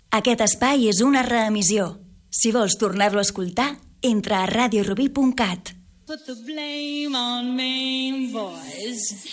Aquest espai és una reemissió. Si vols tornar-lo a escoltar, entra a radiorubí.cat. Put the blame on Maine boys.